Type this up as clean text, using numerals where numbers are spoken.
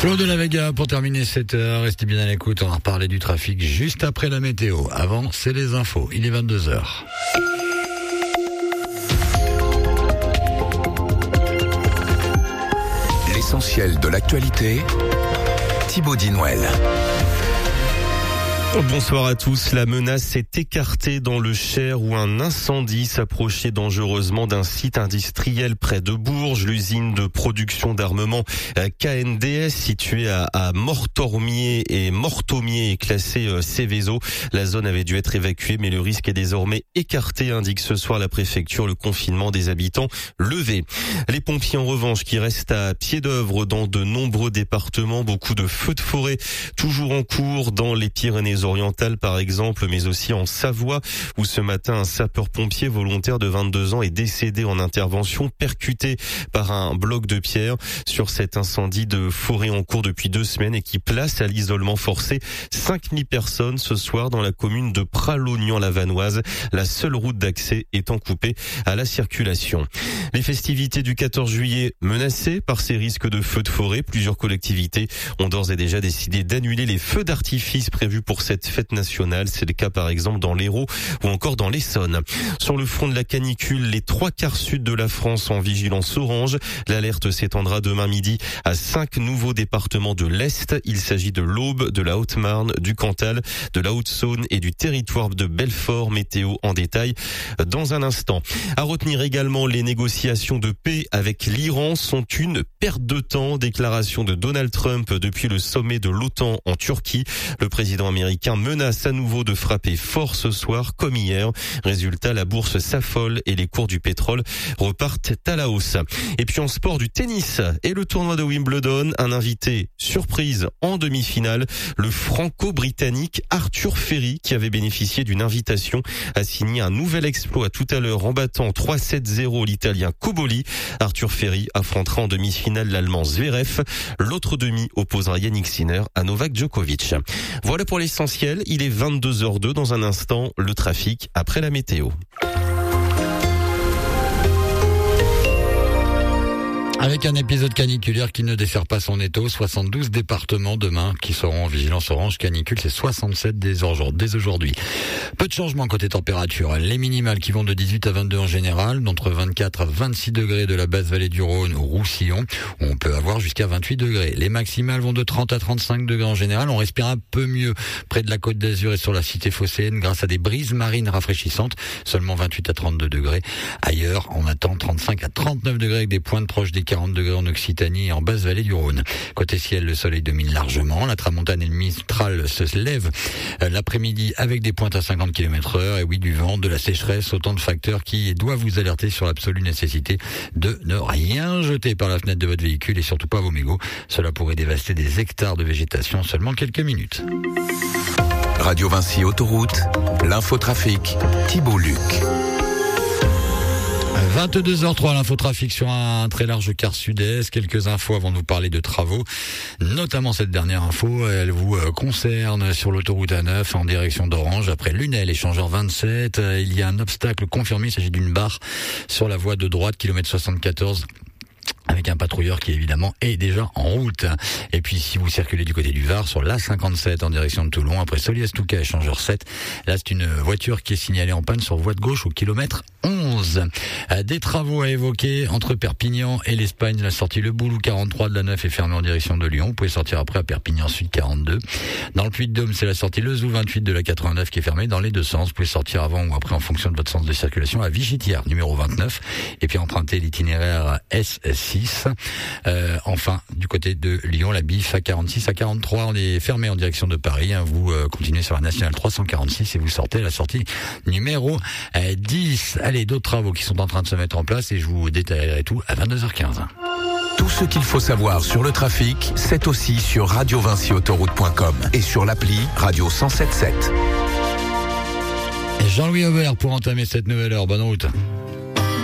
Flo de la Vega pour terminer cette heure. Restez bien à l'écoute, on va reparler du trafic juste après la météo. Avant, c'est les infos. Il est 22h. L'essentiel de l'actualité, Thibaut Dinouel. Bonsoir à tous. La menace est écartée dans le Cher où un incendie s'approchait dangereusement d'un site industriel près de Bourges. L'usine de production d'armement KNDS située à Mortormier et Mortomier est classée Céveso. La zone avait dû être évacuée mais le risque est désormais écarté, indique ce soir la préfecture. Le confinement des habitants levé. Les pompiers en revanche qui restent à pied d'œuvre dans de nombreux départements. Beaucoup de feux de forêt toujours en cours dans les Pyrénées-Orientales par exemple, mais aussi en Savoie où ce matin un sapeur-pompier volontaire de 22 ans est décédé en intervention percuté par un bloc de pierre sur cet incendie de forêt en cours depuis 2 semaines et qui place à l'isolement forcé 5000 personnes ce soir dans la commune de Pralognan-la-Vanoise, la seule route d'accès étant coupée à la circulation. Les festivités du 14 juillet menacées par ces risques de feux de forêt, plusieurs collectivités ont d'ores et déjà décidé d'annuler les feux d'artifice prévus pour cette fête nationale. C'est le cas par exemple dans l'Hérault ou encore dans l'Essonne. Sur le front de la canicule, les 3/4 sud de la France en vigilance orange. L'alerte s'étendra demain midi à 5 nouveaux départements de l'Est. Il s'agit de l'Aube, de la Haute-Marne, du Cantal, de la Haute-Saône et du territoire de Belfort. Météo en détail dans un instant. À retenir également, les négociations de paix avec l'Iran sont une perte de temps. Déclaration de Donald Trump depuis le sommet de l'OTAN en Turquie. Le président américain menace à nouveau de frapper fort ce soir comme hier. Résultat, la bourse s'affole et les cours du pétrole repartent à la hausse. Et puis en sport, du tennis et le tournoi de Wimbledon, un invité surprise en demi-finale, le franco-britannique Arthur Ferry qui avait bénéficié d'une invitation à signer un nouvel exploit tout à l'heure en battant 3-7-0 l'italien Cobolli. Arthur Ferry affrontera en demi-finale l'allemand Zverev. L'autre demi opposera Yannick Sinner à Novak Djokovic. Voilà pour l'essentiel. Il est 22h02 dans un instant, le trafic après la météo. Avec un épisode caniculaire qui ne dessert pas son étau, 72 départements demain qui seront en vigilance orange canicule, c'est 67 dès aujourd'hui. Peu de changements côté température. Les minimales qui vont de 18 à 22 en général, d'entre 24 à 26 degrés de la basse vallée du Rhône au Roussillon, où on peut avoir jusqu'à 28 degrés. Les maximales vont de 30 à 35 degrés en général. On respire un peu mieux près de la Côte d'Azur et sur la cité phocéenne grâce à des brises marines rafraîchissantes, seulement 28 à 32 degrés. Ailleurs, on attend 35 à 39 degrés avec des pointes proches des 40 degrés en Occitanie et en basse vallée du Rhône. Côté ciel, le soleil domine largement. La tramontane et le mistral se lèvent l'après-midi avec des pointes à 50 km/h. Et oui, du vent, de la sécheresse, autant de facteurs qui doivent vous alerter sur l'absolue nécessité de ne rien jeter par la fenêtre de votre véhicule et surtout pas vos mégots. Cela pourrait dévaster des hectares de végétation en seulement quelques minutes. Radio Vinci Autoroute, l'infotrafic, Thibaut Luc. 22h03, l'infotrafic sur un très large quart sud-est. Quelques infos avant de vous parler de travaux. Notamment cette dernière info, elle vous concerne sur l'autoroute A9 en direction d'Orange. Après Lunel, échangeur 27, il y a un obstacle confirmé. Il s'agit d'une barre sur la voie de droite, kilomètre 74. Avec un patrouilleur qui évidemment est déjà en route. Et puis si vous circulez du côté du Var sur l'A57 en direction de Toulon, après Soliès-Touquet, échangeur 7, là c'est une voiture qui est signalée en panne sur voie de gauche au kilomètre 11. Des travaux à évoquer entre Perpignan et l'Espagne. La sortie Le Boulou 43 de la 9 est fermée en direction de Lyon. Vous pouvez sortir après à Perpignan Sud 42. Dans le Puy-de-Dôme, c'est la sortie Le Zou 28 de la 89 qui est fermée dans les deux sens. Vous pouvez sortir avant ou après en fonction de votre sens de circulation à Vichitière, numéro 29. Et puis emprunter l'itinéraire S6. Enfin, du côté de Lyon, la BIF à 46 à 43, on est fermé en direction de Paris. Vous continuez sur la nationale 346 et vous sortez à la sortie numéro 10. Allez, d'autres travaux qui sont en train de se mettre en place et je vous détaillerai tout à 22h15. Tout ce qu'il faut savoir sur le trafic, c'est aussi sur radiovinciautoroute.com et sur l'appli Radio 107.7. Jean-Louis Aubert pour entamer cette nouvelle heure. Bonne route.